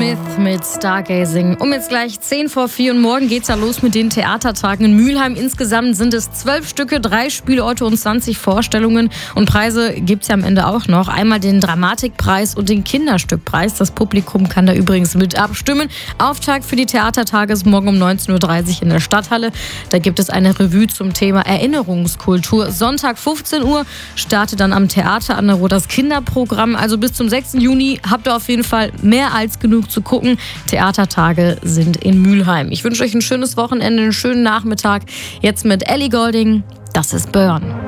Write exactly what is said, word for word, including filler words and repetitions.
Smith mit Stargazing. Um jetzt gleich zehn vor vier und morgen geht's ja los mit den Theatertagen in Mülheim. Insgesamt sind es zwölf Stücke, drei Spielorte und zwanzig Vorstellungen. Und Preise gibt's ja am Ende auch noch. Einmal den Dramatikpreis und den Kinderstückpreis. Das Publikum kann da übrigens mit abstimmen. Auftakt für die Theatertage ist morgen um neunzehn Uhr dreißig in der Stadthalle. Da gibt es eine Revue zum Thema Erinnerungskultur. Sonntag fünfzehn Uhr startet dann am Theater an der Ruhr das Kinderprogramm. Also bis zum sechsten Juni habt ihr auf jeden Fall mehr als genug zu gucken. Theatertage sind in Mülheim. Ich wünsche euch ein schönes Wochenende, einen schönen Nachmittag. Jetzt mit Ellie Goulding. Das ist Burn.